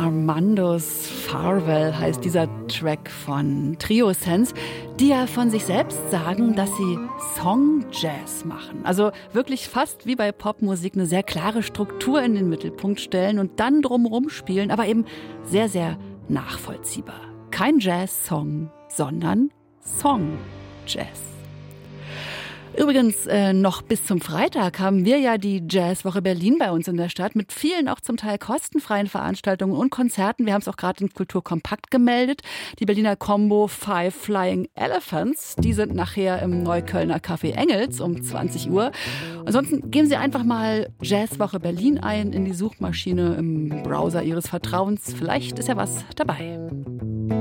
Armando's Farewell heißt dieser Track von Trio Sense, die ja von sich selbst sagen, dass sie Song-Jazz machen. Also wirklich fast wie bei Popmusik eine sehr klare Struktur in den Mittelpunkt stellen und dann drumherum spielen, aber eben sehr, sehr nachvollziehbar. Kein Jazz-Song, sondern Song-Jazz. Übrigens, noch bis zum Freitag haben wir ja die Jazzwoche Berlin bei uns in der Stadt mit vielen auch zum Teil kostenfreien Veranstaltungen und Konzerten. Wir haben es auch gerade in Kultur Kompakt gemeldet. Die Berliner Combo Five Flying Elephants, die sind nachher im Neuköllner Café Engels um 20 Uhr. Ansonsten geben Sie einfach mal Jazzwoche Berlin ein in die Suchmaschine im Browser Ihres Vertrauens. Vielleicht ist ja was dabei.